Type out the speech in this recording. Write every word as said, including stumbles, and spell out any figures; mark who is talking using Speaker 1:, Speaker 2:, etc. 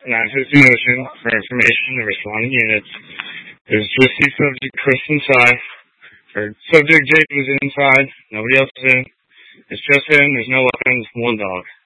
Speaker 1: nine fifty Ocean for information and responding units. There's just the subject Chris inside, or subject Jake is inside, nobody else is in. It's just him, there's no weapons, one dog.